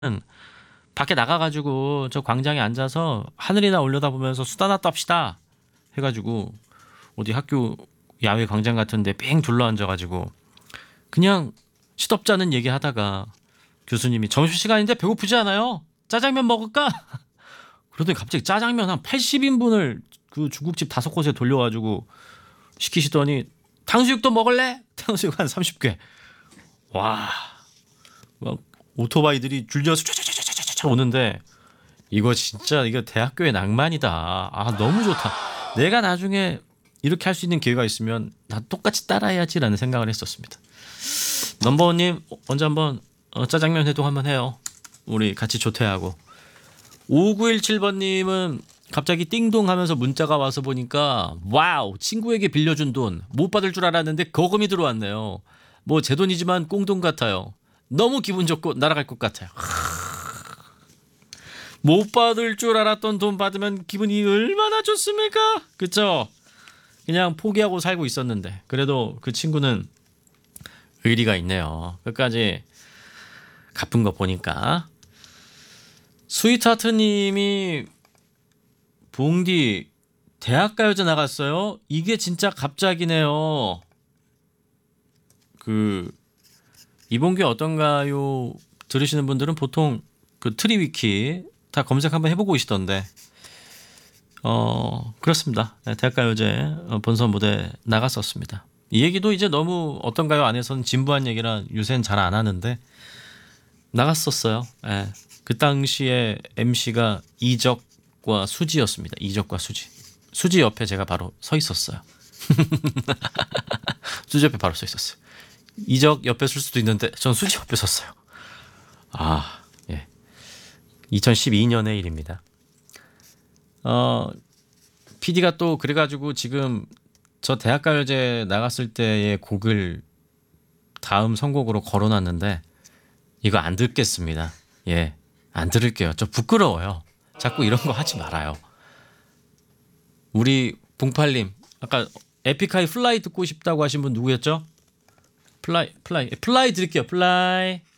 밖에 나가가지고 저 광장에 앉아서 하늘이나 올려다보면서 수다나 떱시다 해가지고 어디 학교 야외 광장 같은데 뺑 둘러앉아가지고 그냥 시덥잖은 얘기하다가 교수님이 점심시간인데 배고프지 않아요? 짜장면 먹을까? 그러더니 갑자기 짜장면 한 80인분을 그 중국집 5곳에 돌려가지고 시키시더니 탕수육도 먹을래? 탕수육 한 30개. 와, 막 오토바이들이 줄지어서 쫙쫙쫙쫙쫙 오는데 이거 진짜 이거 대학교의 낭만이다. 아 너무 좋다. 내가 나중에 이렇게 할 수 있는 기회가 있으면 나 똑같이 따라해야지라는 생각을 했었습니다. 넘버원님 언제 한번 짜장면 회동 한번 해요. 우리 같이 조퇴하고. 5917번님은 갑자기 띵동 하면서 문자가 와서 보니까 와우 친구에게 빌려준 돈 못 받을 줄 알았는데 거금이 들어왔네요. 뭐 제 돈이지만 꽁돈 같아요. 너무 기분 좋고 날아갈 것 같아요. 못 받을 줄 알았던 돈 받으면 기분이 얼마나 좋습니까? 그쵸? 그냥 포기하고 살고 있었는데 그래도 그 친구는 의리가 있네요. 끝까지 갚은 거 보니까. 스위트하트님이 봉디 대학가요제 나갔어요? 이게 진짜 갑작이네요. 그 이봉규 어떤가요? 들으시는 분들은 보통 그 트리위키 다 검색 한번 해보고 계시던데 그렇습니다. 네, 대학가요제 본선 무대 나갔었습니다. 이 얘기도 이제 너무 어떤가요 안에서는 진부한 얘기라 요새는 잘 안 하는데 나갔었어요. 네. 그 당시에 MC가 이적과 수지였습니다. 이적과 수지. 수지 옆에 제가 바로 서 있었어요. 수지 옆에 바로 서 있었어요. 이적 옆에 쓸 수도 있는데 전 수지 옆에 섰어요. 아, 예. 2012년의 일입니다. PD가 또 그래가지고 지금 저 대학가요제 나갔을 때의 곡을 다음 선곡으로 걸어놨는데 이거 안 듣겠습니다. 예, 안 들을게요. 저 부끄러워요. 자꾸 이런 거 하지 말아요. 우리 봉팔님 아까 에픽하이 플라이 듣고 싶다고 하신 분 누구였죠? 플라이 드릴게요. 플라이.